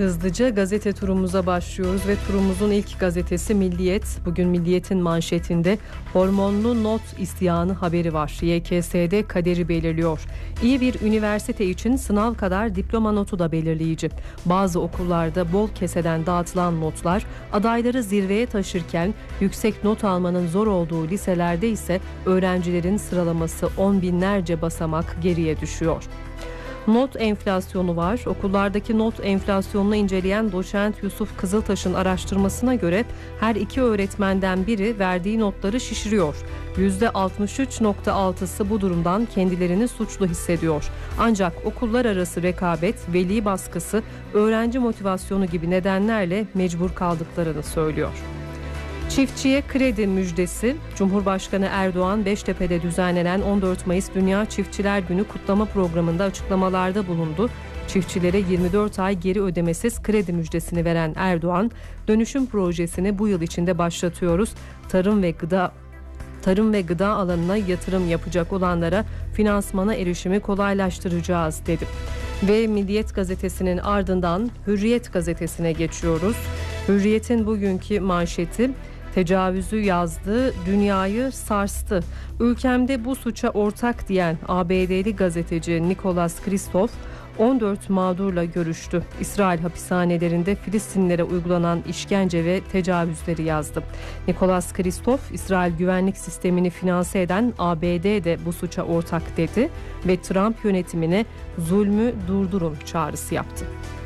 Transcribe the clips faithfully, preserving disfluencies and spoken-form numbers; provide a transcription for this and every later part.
Hızlıca gazete turumuza başlıyoruz ve turumuzun ilk gazetesi Milliyet. Bugün Milliyet'in manşetinde hormonlu not isyanı haberi var. Y K S'de kaderi belirliyor. İyi bir üniversite için sınav kadar diploma notu da belirleyici. Bazı okullarda bol keseden dağıtılan notlar adayları zirveye taşırken yüksek not almanın zor olduğu liselerde ise öğrencilerin sıralaması on binlerce basamak geriye düşüyor. Not enflasyonu var. Okullardaki not enflasyonunu inceleyen doçent Yusuf Kızıltaş'ın araştırmasına göre her iki öğretmenden biri verdiği notları şişiriyor. yüzde altmış üç virgül altısı bu durumdan kendilerini suçlu hissediyor. Ancak okullar arası rekabet, veli baskısı, öğrenci motivasyonu gibi nedenlerle mecbur kaldıklarını söylüyor. Çiftçiye kredi müjdesi. Cumhurbaşkanı Erdoğan Beştepe'de düzenlenen on dört Mayıs Dünya Çiftçiler Günü kutlama programında açıklamalarda bulundu. Çiftçilere yirmi dört ay geri ödemesiz kredi müjdesini veren Erdoğan, dönüşüm projesini bu yıl içinde başlatıyoruz. Tarım ve gıda Tarım ve gıda alanına yatırım yapacak olanlara finansmana erişimi kolaylaştıracağız dedi. Ve Milliyet gazetesinin ardından Hürriyet gazetesine geçiyoruz. Hürriyet'in bugünkü manşeti tecavüzü yazdı, dünyayı sarstı. Ülkemde bu suça ortak diyen A B D'li gazeteci Nicholas Kristof on dört mağdurla görüştü. İsrail hapishanelerinde Filistinlilere uygulanan işkence ve tecavüzleri yazdı. Nicholas Kristof, İsrail güvenlik sistemini finanse eden A B D de bu suça ortak dedi ve Trump yönetimine zulmü durdurun çağrısı yaptı.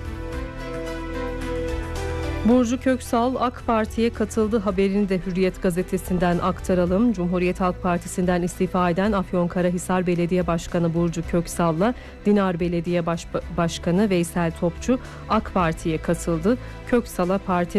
Burcu Köksal AK Parti'ye katıldı haberini de Hürriyet gazetesinden aktaralım. Cumhuriyet Halk Partisi'nden istifa eden Afyonkarahisar Belediye Başkanı Burcu Köksal'la Dinar Belediye Baş- Başkanı Veysel Topçu AK Parti'ye katıldı. Köksal'a parti